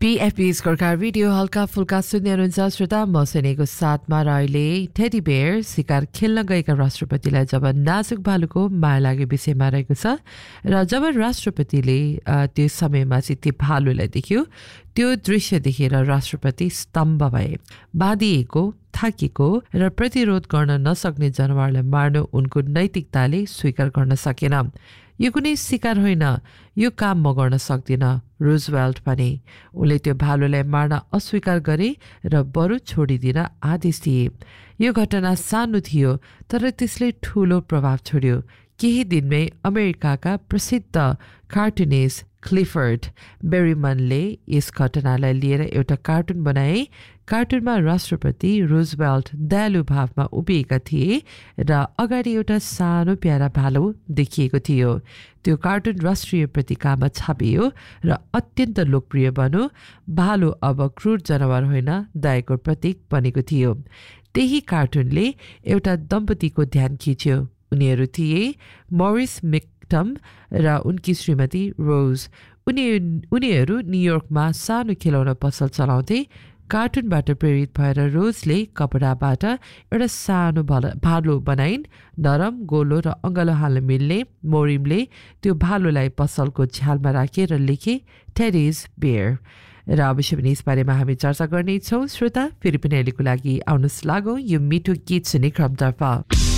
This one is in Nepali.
PFP सरकार रेडियो हल्का फुल्का सुन्दै हुनुहुन्छ श्रोता म सुनेको साथमा र अहिले टेडी बेयर शिकार खेल्न गएका राष्ट्रपतिलाई जब नाजुक भालुको माया लागेको विषयमा रहेको छ र जब राष्ट्रपतिले त्यो समयमा चाहिँ त्यो भालुलाई देख्यो त्यो दृश्य देखेर राष्ट्रपति स्तम्भ भए बाँधिएको थाकेको र प्रतिरोध गर्न नसक्ने जनावरलाई मार्नु उनको नैतिकताले स्वीकार गर्न सकेन यो कुनै शिकार होइन यो काम म गर्न सक्दिन रुजवेल्ट भने उनले त्यो भालुलाई मार्न अस्वीकार गरे र बरु छोडिदिन आदेश दिए यो घटना सानो थियो तर त्यसले ठूलो प्रभाव छोड्यो केही दिनमै अमेरिकाका प्रसिद्ध कार्टुनिस्ट क्लिफर्ड बेरिमनले यस घटनालाई लिएर एउटा कार्टुन बनाए कार्टुनमा राष्ट्रपति रुजवेल्ट दयालु भावमा उभिएका थिए र अगाडि एउटा सानो प्यारा भालु देखिएको थियो त्यो कार्टुन राष्ट्रिय पत्रिकामा छापियो र अत्यन्त लोकप्रिय बन्यो भालु अब क्रूर जनावर होइन दयाको प्रतीक बनेको थियो त्यही कार्टुनले एउटा दम्पतिको ध्यान खिच्यो उनीहरू थिए मरिस मेक्टम र उनकी श्रीमती रोज उनीहरू न्युयोर्कमा सानो खेलौना पसल चलाउँथे कार्टुनबाट प्रेरित भएर रोजले कपडाबाट एउटा सानो भालु बनाइन् नरम गोलो र अङ्गालो हाल्न मिल्ने मोरिमले त्यो भालुलाई पसलको झ्यालमा राखेर लेखे टेडीज बेयर र अवश्य पनि यसबारेमा हामी चर्चा गर्नेछौँ श्रोता फेरि पनि अहिलेको लागि आउनुहोस् लागौँ यो मिठो गीत सुन्ने क्रमतर्फ